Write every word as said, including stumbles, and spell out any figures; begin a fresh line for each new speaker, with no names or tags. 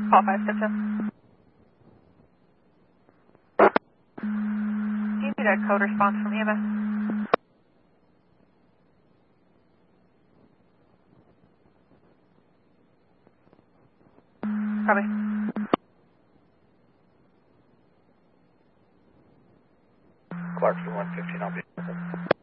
Call five seven. Do you need a code response from E M S? Probably.
Clarkson one fifteen, I'll be.